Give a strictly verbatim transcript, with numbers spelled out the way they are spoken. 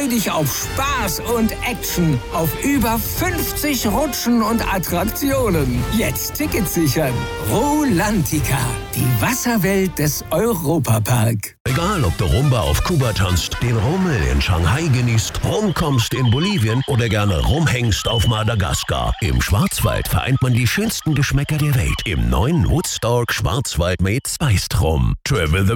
Freu dich auf Spaß und Action auf über fünfzig Rutschen und Attraktionen. Jetzt Tickets sichern. Rolantica, die Wasserwelt des Europapark. Egal, ob du Rumba auf Kuba tanzt, den Rummel in Shanghai genießt, rumkommst in Bolivien oder gerne rumhängst auf Madagaskar. Im Schwarzwald vereint man die schönsten Geschmäcker der Welt im neuen Woodstock Schwarzwald mit Spiced Rum. Travel the